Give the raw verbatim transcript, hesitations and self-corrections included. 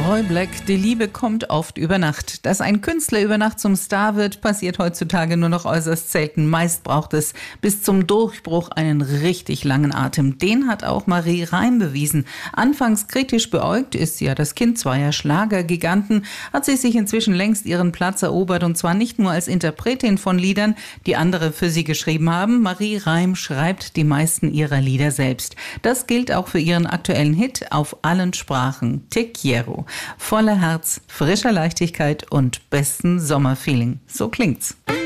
Roy Black, die Liebe kommt oft über Nacht. Dass ein Künstler über Nacht zum Star wird, passiert heutzutage nur noch äußerst selten. Meist braucht es bis zum Durchbruch einen richtig langen Atem. Den hat auch Marie Reim bewiesen. Anfangs kritisch beäugt, ist sie ja das Kind zweier Schlagergiganten, hat sie sich inzwischen längst ihren Platz erobert, und zwar nicht nur als Interpretin von Liedern, die andere für sie geschrieben haben. Marie Reim schreibt die meisten ihrer Lieder selbst. Das gilt auch für ihren aktuellen Hit auf allen Sprachen, Te Quiero. Voller Herz, frischer Leichtigkeit und besten Sommerfeeling. So klingt's.